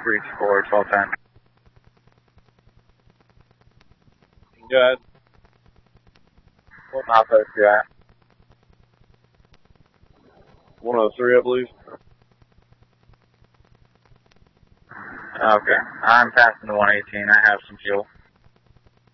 reach for 1210. Good. What mile post you at? 103, I believe. Okay. I'm passing the 118. I have some fuel.